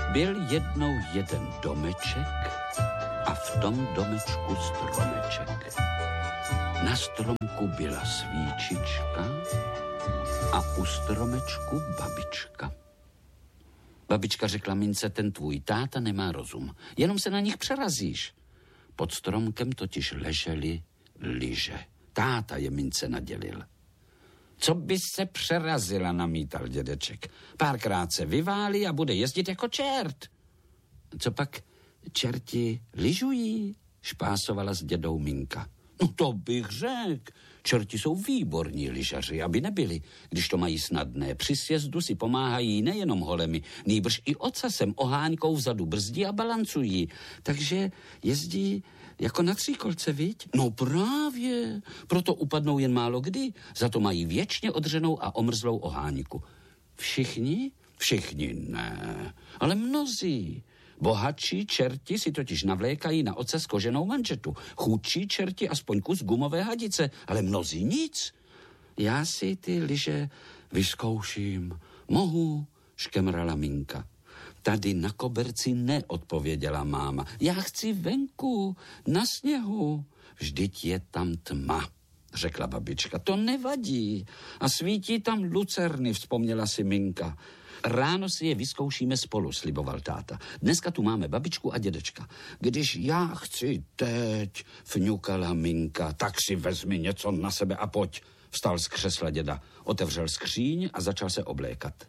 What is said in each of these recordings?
Byl jednou jeden domeček a v tom domečku stromeček. Na stromku byla svíčička a u stromečku babička. Babička řekla Mince, ten tvůj táta nemá rozum, jenom se na nich přerazíš. Pod stromkem totiž ležely lyže. Táta je Mince nadělil. Co by se přerazila, namítal dědeček. Párkrát se vyválí a bude jezdit jako čert. Co pak čerti lyžují, špásovala s dědou Minka. No to bych řekl. Čerti jsou výborní lyžaři, aby nebyli. Když to mají snadné, při sjezdu si pomáhají nejenom holemi, nýbrž i ocasem, oháňkou vzadu brzdí a balancují. Takže jezdí jako na tříkolce, viď? No právě, proto upadnou jen málo kdy, za to mají věčně odřenou a omrzlou oháňku. Všichni? Všichni ne, ale mnozí. Bohatší čerti si totiž navlékají na ocas koženou manžetu. Chudší čerti aspoň kus gumové hadice, ale mnozí nic. Já si ty lyže vyzkouším. Mohu, škemrala Minka. Tady na koberci neodpověděla máma. Já chci venku, na sněhu. Vždyť je tam tma, řekla babička. To nevadí. A svítí tam lucerny, vzpomněla si Minka. Ráno si je vyzkoušíme spolu, sliboval táta. Dneska tu máme babičku a dědečka. Když já chci teď, fňukala Minka, tak si vezmi něco na sebe a pojď. Vstal z křesla děda, otevřel skříň a začal se oblékat.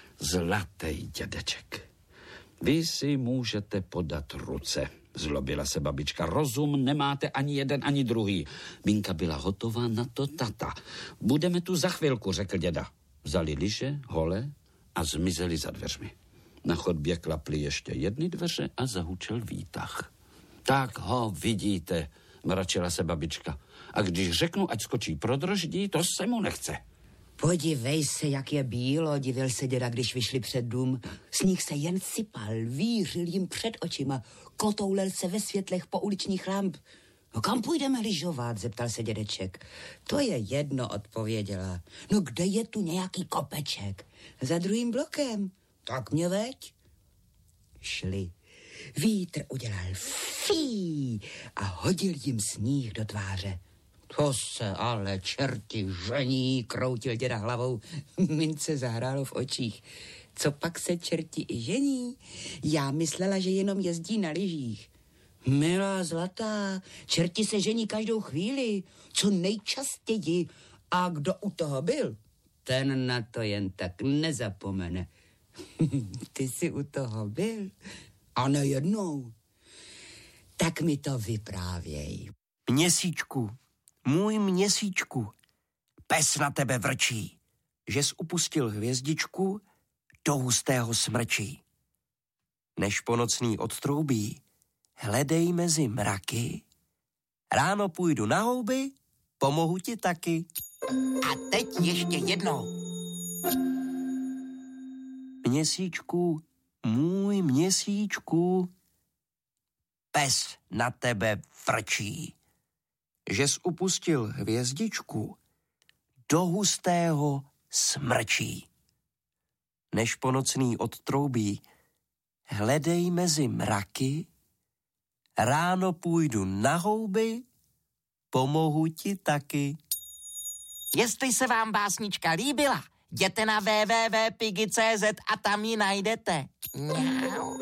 Zlatý dědeček. Vy si můžete podat ruce, zlobila se babička. Rozum nemáte ani jeden, ani druhý. Minka byla hotová na to tata. Budeme tu za chvilku, řekl děda. Vzali lyže, hole a zmizeli za dveřmi. Na chodbě klaply ještě jedny dveře a zahučel výtah. Tak ho vidíte, mračila se babička. A když řeknu, ať skočí pro droždí, to se mu nechce. Podívej se, jak je bílo, divil se děda, když vyšli před dům. Sníh se jen sypal, vířil jim před očima, kotoulel se ve světlech po uličních lamp. No kam půjdeme lyžovat, zeptal se dědeček. To je jedno, odpověděla. No kde je tu nějaký kopeček? Za druhým blokem. Tak mě veď. Šli. Vítr udělal fí a hodil jim sníh do tváře. To se ale čerti žení, kroutil děda hlavou. Mince zahrálo v očích. Co pak se čerti i žení? Já myslela, že jenom jezdí na lyžích. Milá zlatá, čerti se žení každou chvíli, co nejčastěji. A kdo u toho byl, ten na to jen tak nezapomene. Ty jsi u toho byl? A nejednou. Tak mi to vyprávěj. Měsíčku, můj měsíčku, pes na tebe vrčí, že jsi upustil hvězdičku do hustého smrčí. Než ponocný odtroubí, hledej mezi mraky, ráno půjdu na houby, pomohu ti taky. A teď ještě jednou. Měsíčku, můj měsíčku, pes na tebe vrčí, že jsi upustil hvězdičku do hustého smrčí. Než ponocný odtroubí, hledej mezi mraky, ráno půjdu na houby, pomohu ti taky. Jestli se vám básnička líbila, jděte na www.pigi.cz a tam ji najdete. Mňau.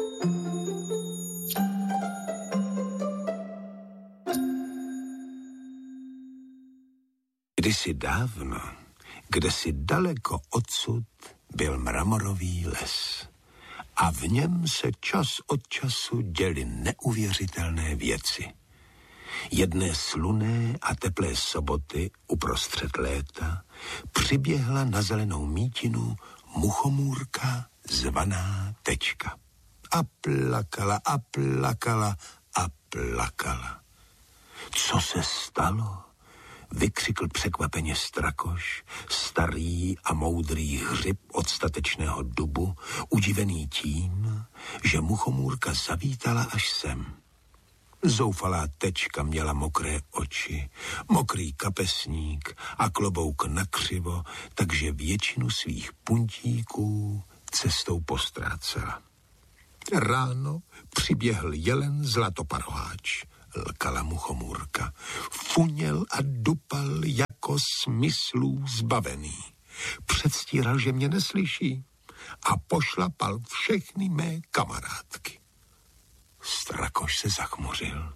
Kdysi dávno, kdesi daleko odsud, byl mramorový les. A v něm se čas od času děly neuvěřitelné věci. Jedné slunné a teplé soboty uprostřed léta přiběhla na zelenou mítinu muchomůrka zvaná Tečka. A plakala a plakala a plakala. Co se stalo? Vykřikl překvapeně Strakoš, starý a moudrý hřib od statečného dubu, udivený tím, že muchomůrka zavítala až sem. Zoufalá Tečka měla mokré oči, mokrý kapesník a klobouk nakřivo, takže většinu svých puntíků cestou postrácela. Ráno přiběhl jelen zlatoparoháč, lkala Muchomůrka. Funěl a dupal jako smyslů zbavený. Předstíral, že mě neslyší a pošlapal všechny mé kamarádky. Strakoš se zachmuřil.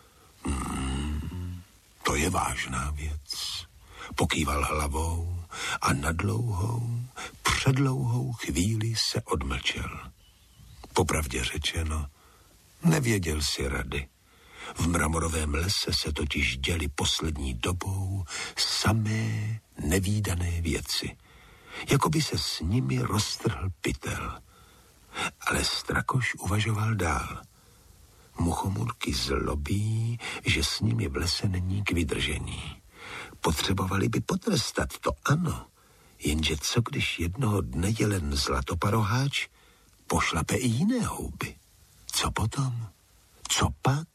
To je vážná věc. Pokýval hlavou a na předlouhou chvíli se odmlčel. Popravdě řečeno, nevěděl si rady. V Mramorovém lese se totiž děly poslední dobou samé nevídané věci. Jako by se s nimi roztrhl pytel. Ale Strakoš uvažoval dál. Muchomůrky zlobí, že s nimi v lese není k vydržení. Potřebovali by potrestat, to ano. Jenže co když jednoho dne jelen zlatoparoháč pošlape i jiné houby? Co potom? Co pak?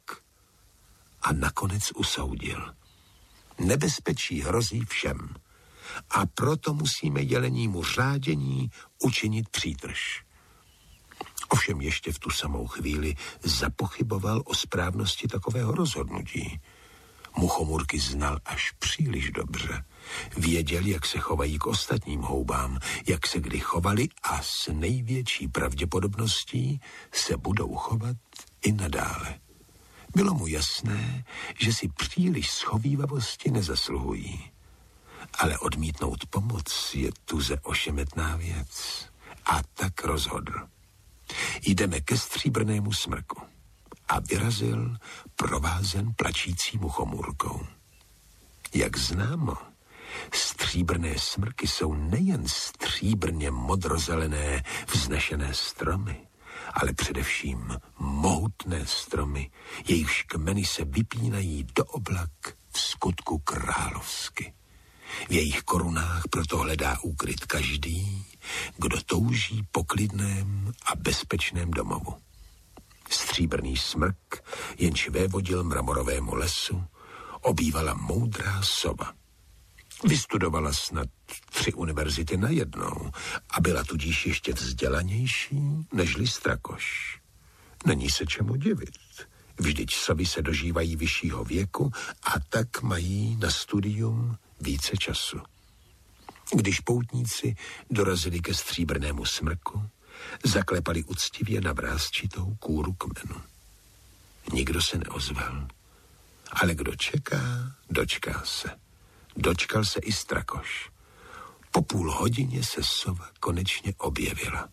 A nakonec usoudil. Nebezpečí hrozí všem. A proto musíme jelenímu řádění učinit přítrž. Ovšem ještě v tu samou chvíli zapochyboval o správnosti takového rozhodnutí. Muchomůrky znal až příliš dobře. Věděl, jak se chovají k ostatním houbám, jak se kdy chovali a s největší pravděpodobností se budou chovat i nadále. Bylo mu jasné, že si příliš schovívavosti nezasluhují. Ale odmítnout pomoc je tuze ošemetná věc. A tak rozhodl. Jdeme ke stříbrnému smrku. A vyrazil provázen plačící Muchomůrkou. Jak známo, stříbrné smrky jsou nejen stříbrně modrozelené vznešené stromy, ale především mohutné stromy, jejichž kmeny se vypínají do oblak v skutku královsky. V jejich korunách proto hledá úkryt každý, kdo touží po klidném a bezpečném domovu. Stříbrný smrk, jenž vévodil Mramorovému lesu, obývala moudrá sova. Vystudovala snad 3 univerzity najednou a byla tudíž ještě vzdělanější nežli Strakoš. Není se čemu divit. Vždyť sovy se dožívají vyššího věku a tak mají na studium více času. Když poutníci dorazili ke stříbrnému smrku, zaklepali uctivě na vrásčitou kůru kmenu. Nikdo se neozval, ale kdo čeká, dočká se. Dočkal se i Strakoš. Po půl hodině se sova konečně objevila.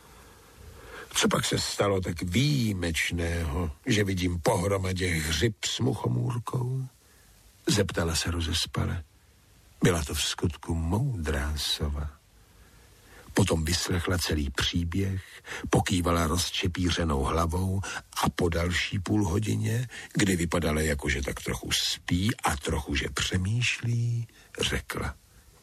Co pak se stalo tak výjimečného, že vidím pohromadě hřib s Muchomůrkou? Zeptala se rozespale. Byla to v skutku moudrá sova. Potom vyslechla celý příběh, pokývala rozčepířenou hlavou a po další půl hodině, kdy vypadala jako, že tak trochu spí a trochu, že přemýšlí, řekla.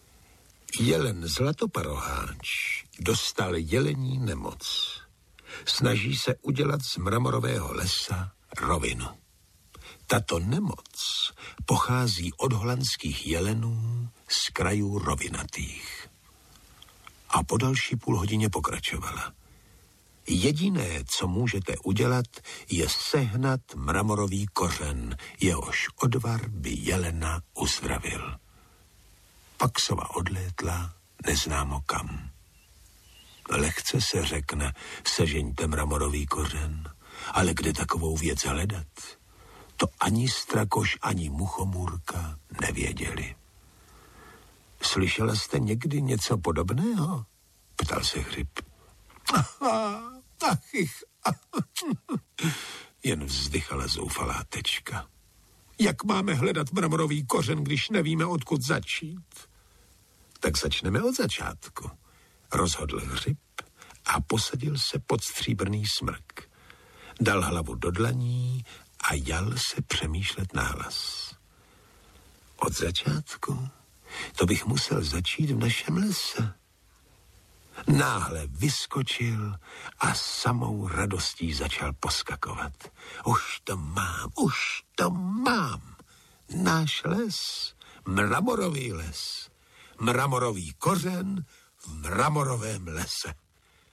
Jelen zlatoparoháč dostal jelení nemoc. Snaží se udělat z Mramorového lesa rovinu. Tato nemoc pochází od holandských jelenů z krajů rovinatých. A po další půl hodině pokračovala. Jediné, co můžete udělat, je sehnat mramorový kořen, jehož odvar by jelena uzdravil. Pak sova odlétla neznámo kam. Lehce se řekne, sežeňte mramorový kořen, ale kde takovou věc hledat? To ani Strakoš, ani Muchomůrka nevěděli. Slyšela jste někdy něco podobného? Ptal se hřib. Jen vzdychala zoufalá tečka. Jak máme hledat mramorový kořen, když nevíme, odkud začít? Tak začneme od začátku. Rozhodl hřib a posadil se pod stříbrný smrk. Dal hlavu do dlaní a jal se přemýšlet nahlas. Od začátku? To bych musel začít v našem lese. Náhle vyskočil a samou radostí začal poskakovat. Už to mám. Náš les, Mramorový les. Mramorový kořen v Mramorovém lese.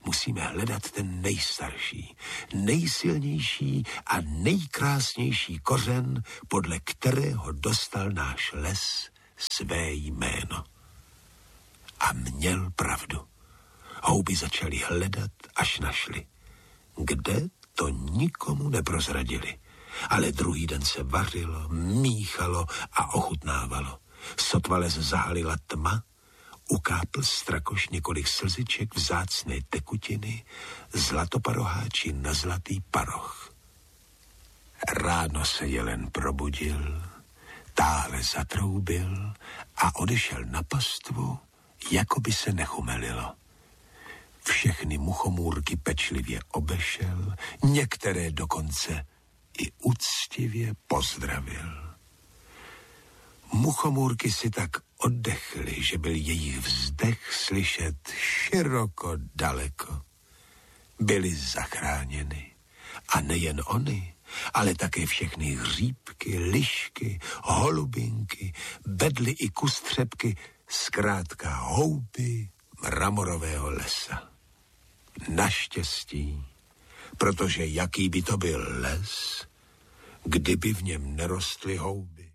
musíme hledat ten nejstarší, nejsilnější a nejkrásnější kořen, podle kterého dostal náš les své jméno. A měl pravdu. Houby začali hledat, až našli. Kde, to nikomu neprozradili. Ale druhý den se vařilo, míchalo a ochutnávalo. Sotva les zahalila tma, ukápl Strakoš několik slziček vzácné tekutiny, zlatoparoháči na zlatý paroch. Ráno se jelen probudil, táhle zatroubil a odešel na pastvu, jako by se nechumelilo. Všechny muchomůrky pečlivě obešel, některé dokonce i úctivě pozdravil. Muchomůrky si tak oddechly, že byl jejich vzdech slyšet široko daleko. Byly zachráněny. A nejen oni, ale také všechny hříbky, lišky, holubinky, bedly i kustřepky, zkrátka houby mramorového lesa. Naštěstí, protože jaký by to byl les, kdyby v něm nerostly houby.